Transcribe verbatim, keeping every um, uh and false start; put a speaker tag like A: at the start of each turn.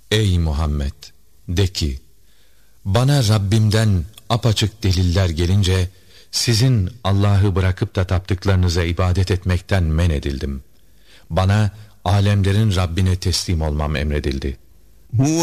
A: Ey Muhammed! De ki, bana Rabbimden apaçık deliller gelince, sizin Allah'ı bırakıp da taptıklarınıza ibadet etmekten men edildim. Bana alemlerin Rabbine teslim olmam emredildi.